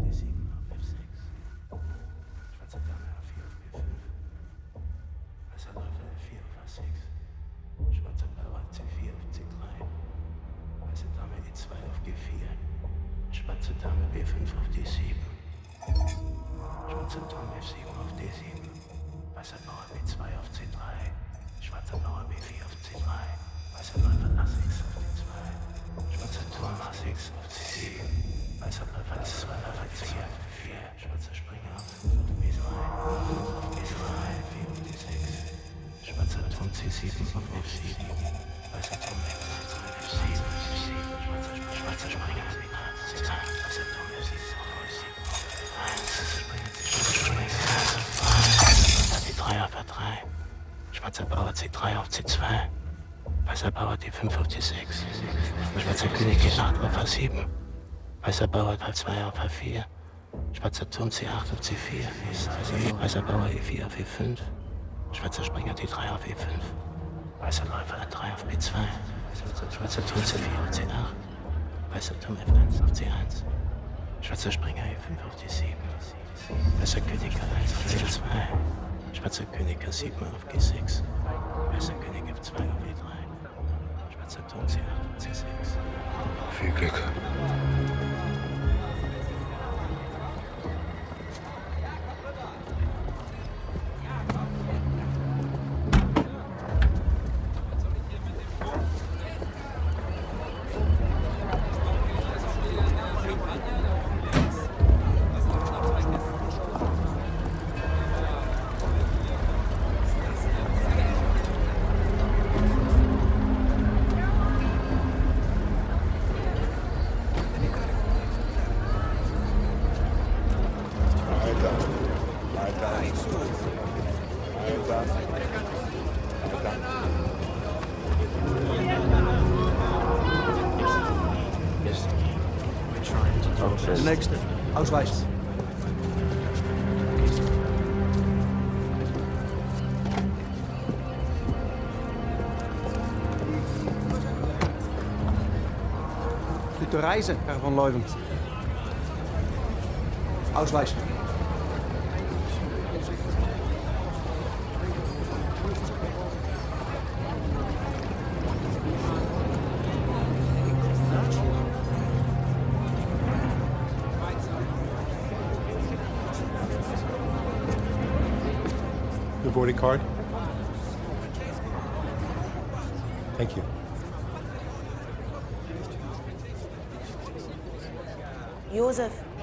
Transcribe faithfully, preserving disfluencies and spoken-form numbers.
D sieben auf F sechs. Schwarze Dame H vier auf B fünf. Weißer Läufer F vier auf H sechs. Schwarzer Bauer C vier auf C drei. Weiße Dame E zwei auf G vier. Schwarze Dame B fünf auf D sieben. Schwarzer Turm F sieben auf D sieben. Weißer Bauer B zwei auf C drei. Schwarzer Bauer B vier auf C drei. Weißer Läufer A sechs auf D zwei. Schwarzer Turm A sechs auf C sieben. Weißer Läufer S zwei auf C vier. Schwarzer Springer auf fünf auf B drei. Auf B drei, vier auf D sechs. Schwarzer Turm C sieben auf F sieben. Weißer Turm F drei F sieben. Schwarzer, schwarzer Springer auf B eins C eins. Weißer Turm F sieben auf F sieben. Weißer Springer C D drei auf A drei. Schwarzer Bauer C drei auf C zwei. Weißer Bauer D fünf auf D sechs. Schwarzer König G acht auf H sieben. Weißer Bauer H zwei auf H vier. Schwarzer Turm C acht auf C vier. Weißer Bauer E vier auf E fünf. Schwarzer Springer D drei auf E fünf. Weißer Läufer A drei auf B zwei. Schwarzer Turm C vier auf C acht. Weißer Turm F eins auf C eins. Schwarzer Springer E fünf auf D sieben. Weißer König H eins auf C zwei. Schwarzer König H sieben auf G sechs. Weißer König F zwei auf E drei. Schwarzer Turm C acht auf C sechs. Viel Glück. Der nächste. Ausweis. Gute Reise, Herr von Leuven. Ausweis. Your boarding card? Thank you. Josef,